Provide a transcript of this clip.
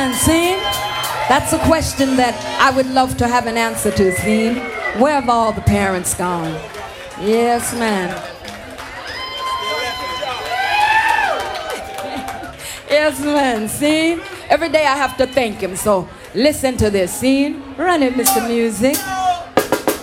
man, see? That's a question that I would love to have an answer to, see? Where have all the parents gone? Yes, man. Yes, man, see? Every day I have to thank him, so listen to this, see? Run it, Mr. Music.